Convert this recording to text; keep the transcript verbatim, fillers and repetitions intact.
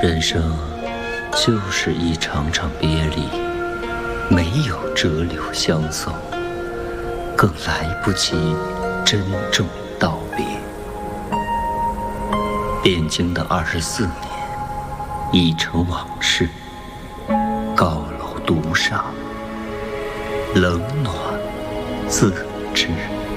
人生就是一场场别离，没有折柳相送，更来不及珍重道别。汴京的二十四年已成往事，高楼独上，冷暖自知。